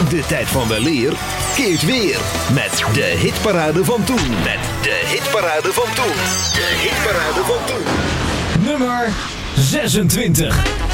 De tijd van weleer keert weer met de hitparade van toen. De hitparade van toen. Nummer 26.